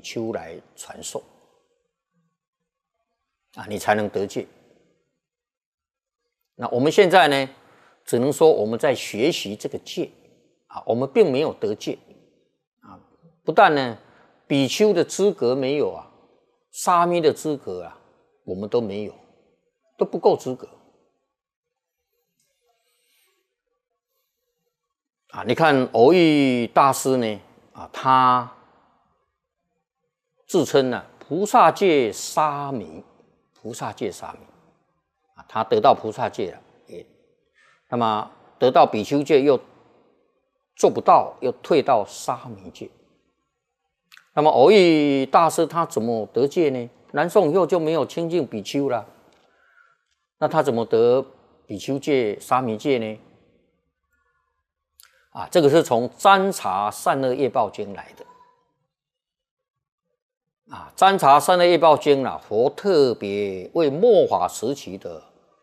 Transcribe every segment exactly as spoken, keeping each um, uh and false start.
丘来传授啊，你才能得戒。那我们现在呢，只能说我们在学习这个戒啊，我们并没有得戒啊。不但呢，比丘的资格没有啊，沙弥的资格啊，我们都没有，都不够资格啊。你看藕益大师呢，啊，他自称呢、啊、菩萨戒沙弥，菩萨戒沙弥啊，他得到菩萨戒了，也那么得到比丘戒又做不到，又退到沙弥戒。那么藕益大师他怎么得戒呢？南宋以后就没有清净比丘了，那他怎么得比丘戒、沙弥戒呢？啊，这个是从《占察善恶业报经》来的。啊，《占察善恶业报经》啊，佛特别为末法时期的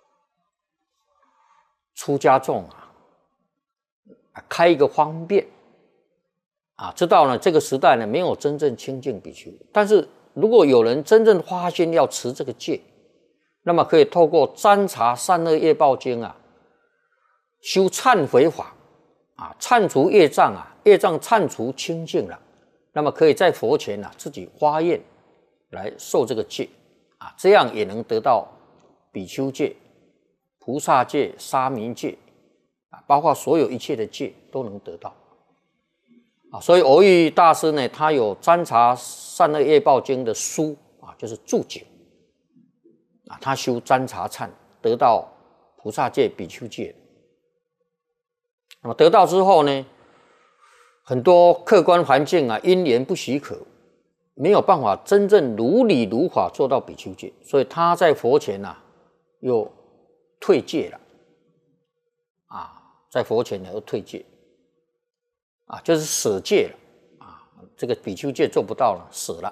出家众啊，开一个方便啊，知道呢这个时代呢没有真正清净比丘，但是如果有人真正发心要持这个戒，那么可以透过《占察善恶业报经》啊，修忏悔法啊，忏除业障啊，业障忏除清净了，那么可以在佛前啊自己发愿来受这个戒啊，这样也能得到比丘戒、菩萨戒、沙弥戒啊，包括所有一切的戒都能得到啊。所以藕益大师呢，他有《占察善恶业报经》的书啊，就是注解啊，他修占察忏得到菩萨戒、比丘戒。那么得到之后呢，很多客观环境啊，因缘不许可，没有办法真正如理如法做到比丘戒，所以他在佛前啊又退戒了啊，在佛前呢又退戒啊，就是舍戒了啊，这个比丘戒做不到了，死了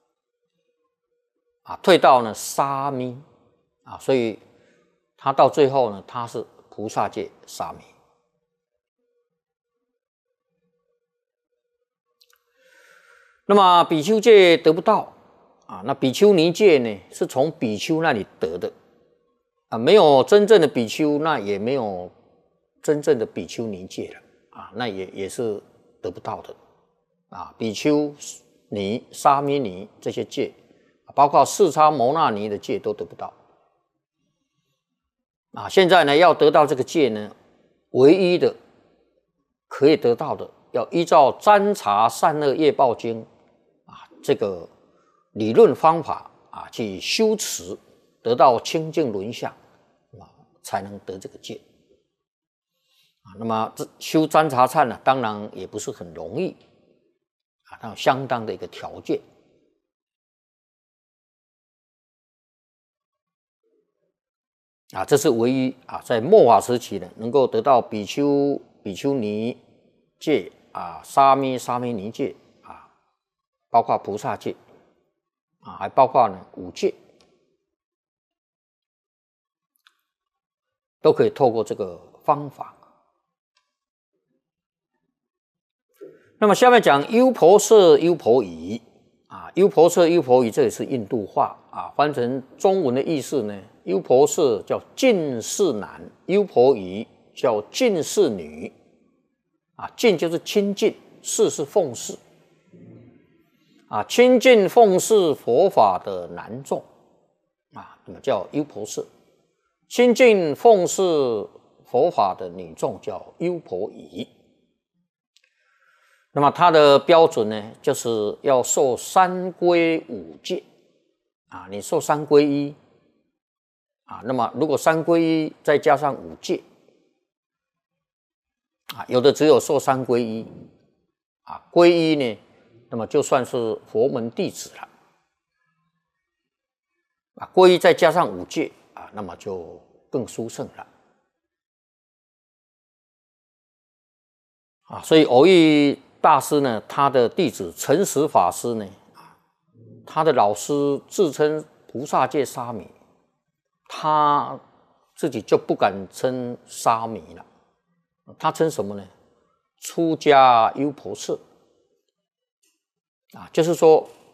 啊，退到呢沙弥啊，所以他到最后呢，他是菩萨戒沙弥。那么比丘戒得不到啊，那比丘尼戒呢，是从比丘那里得的啊，没有真正的比丘，那也没有真正的比丘尼戒了啊，那也也是得不到的啊。比丘尼、沙弥尼这些戒，包括四叉摩那尼的戒都得不到啊。现在呢，要得到这个戒呢，唯一的可以得到的，要依照《占察善恶业报经》啊这个理论方法啊去修持，得到清净轮相啊，才能得这个戒啊。那么这修占察忏呢，当然也不是很容易啊，它有相当的一个条件啊。这是唯一啊，在末法时期呢，能够得到比丘、比丘尼戒啊、沙弥、沙弥尼戒啊，包括菩萨戒啊，还包括呢五戒，都可以透过这个方法。那么下面讲优婆塞、优婆夷啊，优婆塞、优婆夷这也是印度话啊，翻成中文的意思呢，优婆塞叫近侍男，优婆夷叫近侍女啊，近就是亲近，侍是奉侍啊，亲近奉侍佛法的男众啊，那么叫优婆塞；亲近奉侍佛法的女众叫优婆夷。那么它的标准呢，就是要受三皈五戒啊，你受三皈依啊，那么如果三皈依再加上五戒啊，有的只有受三皈依啊，皈依呢，那么就算是佛门弟子了啊，皈依再加上五戒啊，那么就更殊胜了啊。所以藕益大师呢，他的弟子诚实法师呢，他的老师自称菩萨戒沙弥，他自己就不敢称沙弥了，他称什么呢？出家优婆塞啊，就是说